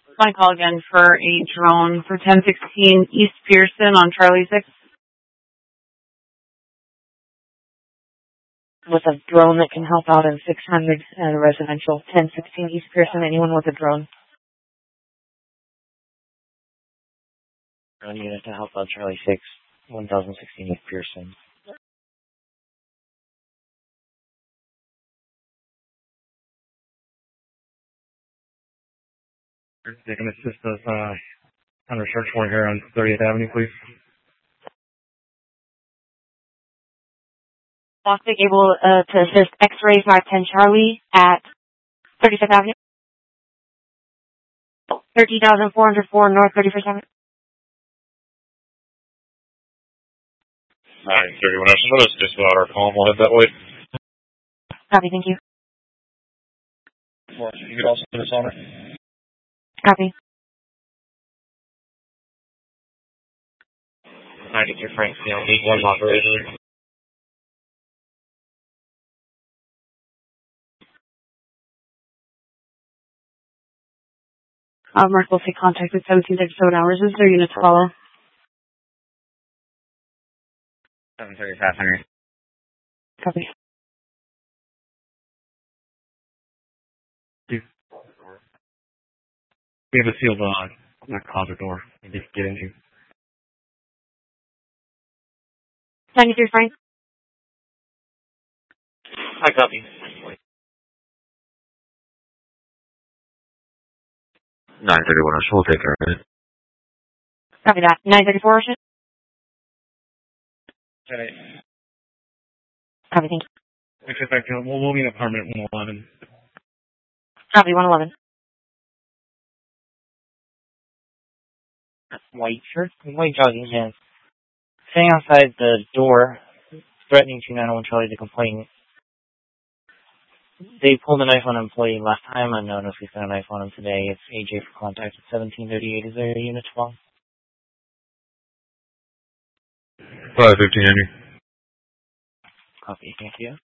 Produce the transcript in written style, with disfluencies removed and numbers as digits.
My call again for a drone for 1016 East Pearson on Charlie 6. With a drone that can help out in 600 and residential 1016 East Pearson. Anyone with a drone? Drone unit to help out Charlie 6, 1016 East Pearson. They can assist us on a search warrant here on 30th Avenue, please. Bostic able to assist X-ray 510 Charlie at 35th Avenue. 13,404 North 31st Avenue. 931 National Notice, just about our call. We'll head that way. Copy, thank you. You could also put us on it. Copy. 92 Frank Field, one operator. Mark will take contact with 1737 hours. Is there unit to follow? 73500. Copy. We have a sealed closet door you can get into. 93 Frank. I copy. 931 We'll take care of it. Copy that. 934 Ocean. Copy, thank you. Expect we'll be in apartment 111. Copy, 111. White shirt, white jogging pants. Sitting outside the door, threatening 291 Charlie to complain. They pulled a knife on an employee last time. Unknown if we found a knife on him today. It's AJ for contact at 1738. Is there a unit 12? 515 Henry. Copy, thank you.